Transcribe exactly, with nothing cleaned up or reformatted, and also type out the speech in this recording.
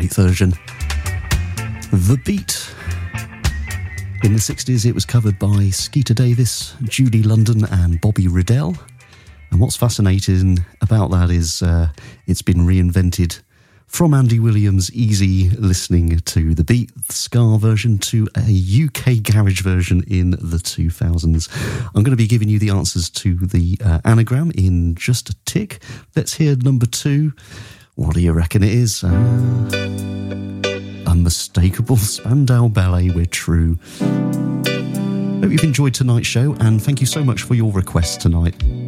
great version. The Beat. In the sixties, it was covered by Skeeter Davis, Judy London and Bobby Riddell. And what's fascinating about that is uh, it's been reinvented from Andy Williams' easy listening to The Beat, the ska version, to a U K garage version in the two thousands. I'm going to be giving you the answers to the uh, anagram in just a tick. Let's hear number two. What do you reckon it is? Uh, Unmistakable Spandau Ballet, We're True. Hope you've enjoyed tonight's show, and thank you so much for your requests tonight.